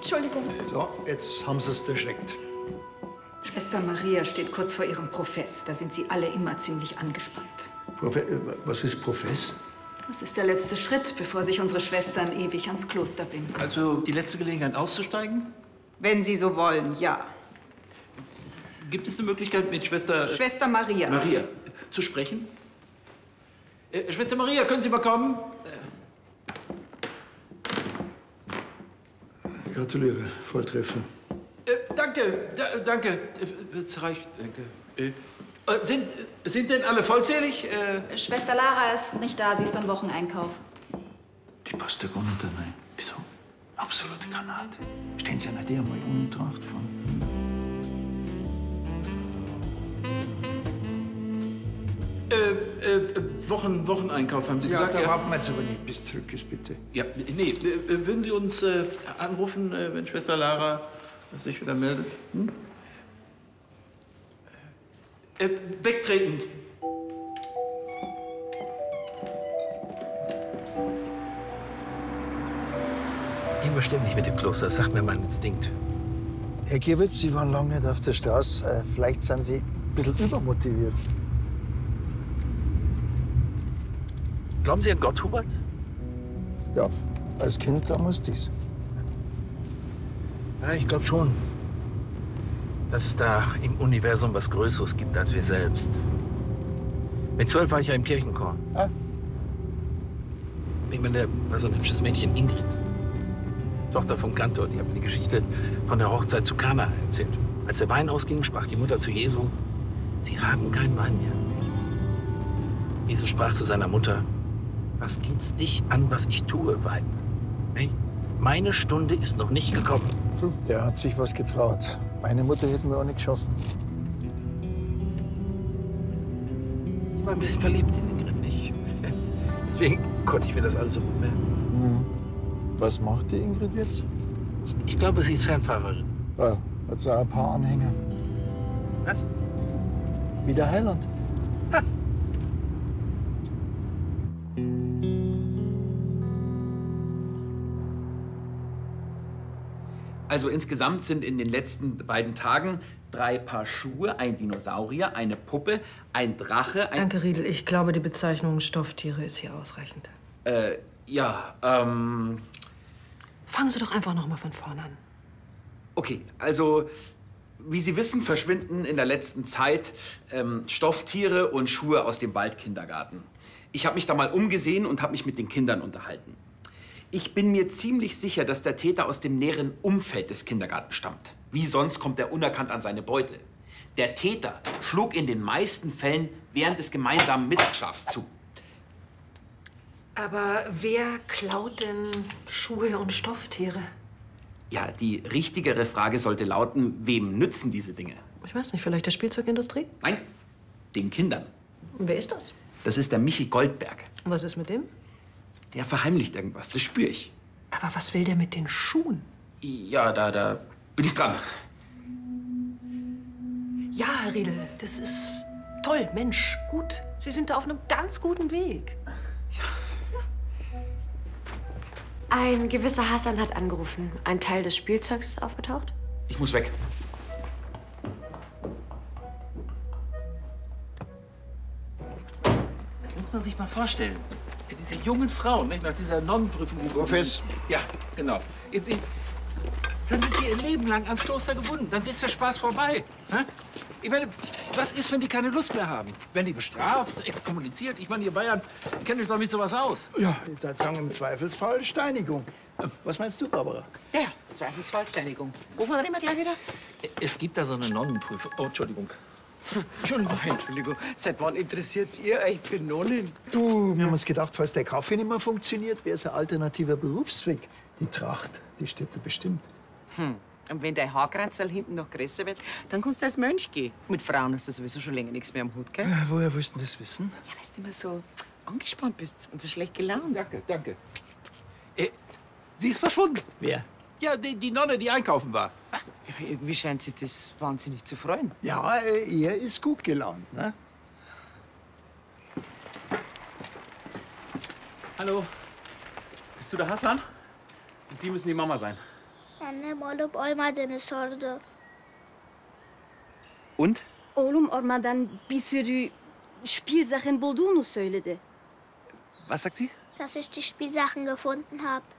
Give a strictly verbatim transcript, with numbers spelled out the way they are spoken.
Entschuldigung. So, jetzt haben Sie es erschreckt. Schwester Maria steht kurz vor ihrem Profess. Da sind sie alle immer ziemlich angespannt. Profe äh, was ist Profess? Das ist der letzte Schritt, bevor sich unsere Schwestern ewig ans Kloster binden. Also die letzte Gelegenheit auszusteigen? Wenn Sie so wollen, ja. Gibt es eine Möglichkeit, mit Schwester... Schwester Maria. Maria zu sprechen? Äh, Schwester Maria, können Sie mal kommen? Gratuliere, Volltreffer. Äh, danke, da, danke. Es reicht, danke. Äh, äh, sind, sind denn alle vollzählig? Äh, Schwester Lara ist nicht da, sie ist beim Wocheneinkauf. Die passt ja gar nicht rein. Wieso? Absolute Granate. Stehen Sie ja nicht einmal ohne Tracht vor. äh, äh, Wochen, Wocheneinkauf, haben Sie Ja, gesagt? da warten wir jetzt aber nicht, bis zurück ist, bitte. Ja, nee, äh, würden Sie uns äh, anrufen, äh, wenn Schwester Lara sich wieder meldet? Hm? Äh, wegtreten. Irgendwas stimmt nicht mit dem Kloster, das sagt mir mein Instinkt. Herr Gierbitz, Sie waren lange nicht auf der Straße. Äh, vielleicht sind Sie ein bisschen übermotiviert. Glauben Sie an Gott, Hubert? Ja, als Kind, da musste ich's. Ja, ich glaube schon, dass es da im Universum was Größeres gibt als wir selbst. Mit zwölf war ich ja im Kirchenchor. Ah. Ich meine, da war so ein hübsches Mädchen, Ingrid. Tochter vom Kantor, die hat mir die Geschichte von der Hochzeit zu Kana erzählt. Als der Wein ausging, sprach die Mutter zu Jesu, Sie haben keinen Mann mehr. Jesus sprach zu seiner Mutter, was geht's dich an, was ich tue, Weib? Hey, meine Stunde ist noch nicht gekommen. Der hat sich was getraut. Meine Mutter hätte mir auch nicht geschossen. Ich war ein bisschen verliebt in Ingrid nicht. Deswegen konnte ich mir das alles so gut merken. Mhm. Was macht die Ingrid jetzt? Ich glaube, sie ist Fernfahrerin. Ja, hat sie auch ein paar Anhänger. Was? Wie der Heiland. Ha. Also insgesamt sind in den letzten beiden Tagen drei Paar Schuhe, ein Dinosaurier, eine Puppe, ein Drache, ein... Danke, Riedel. Ich glaube, die Bezeichnung Stofftiere ist hier ausreichend. Äh, ja, ähm... Fangen Sie doch einfach noch mal von vorne an. Okay, also, wie Sie wissen, verschwinden in der letzten Zeit ähm, Stofftiere und Schuhe aus dem Waldkindergarten. Ich habe mich da mal umgesehen und habe mich mit den Kindern unterhalten. Ich bin mir ziemlich sicher, dass der Täter aus dem näheren Umfeld des Kindergartens stammt. Wie sonst kommt er unerkannt an seine Beute. Der Täter schlug in den meisten Fällen während des gemeinsamen Mittagsschlafs zu. Aber wer klaut denn Schuhe und Stofftiere? Ja, die richtigere Frage sollte lauten, wem nützen diese Dinge? Ich weiß nicht, vielleicht der Spielzeugindustrie? Nein, den Kindern. Und wer ist das? Das ist der Michi Goldberg. Und was ist mit dem? Der verheimlicht irgendwas, das spüre ich. Aber was will der mit den Schuhen? Ja, da, da bin ich dran. Ja, Herr Riedel, das ist toll. Mensch, gut. Sie sind da auf einem ganz guten Weg. Ein gewisser Hassan hat angerufen. Ein Teil des Spielzeugs ist aufgetaucht. Ich muss weg. Das muss man sich mal vorstellen. Diese jungen Frauen, nicht, nach dieser Nonnenprüfung. Profess. Ja, genau. Dann sind die ihr Leben lang ans Kloster gebunden. Dann ist der Spaß vorbei. Ich meine, was ist, wenn die keine Lust mehr haben? Werden die bestraft, exkommuniziert? Ich meine, ihr Bayern kennt euch doch mit sowas aus. Ja, ich würde sagen, im Zweifelsfall Steinigung. Was meinst du, Barbara? Ja, Zweifelsfall Steinigung. Wovon reden wir gleich wieder? Es gibt da so eine Nonnenprüfung. Oh, Entschuldigung. Entschuldigung. Entschuldigung, seit wann interessiert ihr euch für Nonnen? Du, wir haben uns gedacht, falls der Kaffee nicht mehr funktioniert, wäre es ein alternativer Berufszweck. Die Tracht, die steht da bestimmt. Hm. Und wenn dein Haarkranzl hinten noch größer wird, dann kannst du als Mönch gehen. Mit Frauen hast du sowieso schon länger nichts mehr am Hut, gell? Äh, woher willst du das wissen? Ja, weil du immer so angespannt bist und so schlecht gelaunt. Danke, danke. Äh, sie ist verschwunden. Wer? Ja, die, die Nonne, die einkaufen war. Ja, irgendwie scheint sie das wahnsinnig zu freuen. Ja, äh, er ist gut gelaunt, ne? Hallo. Bist du der Hassan? Sie müssen die Mama sein. Annem olup olmadığını sordu. Und? Oğlum ormandan bir sürü Spielsachen bulduğunu söyledi. Was sagt sie? Dass ich die Spielsachen gefunden habe.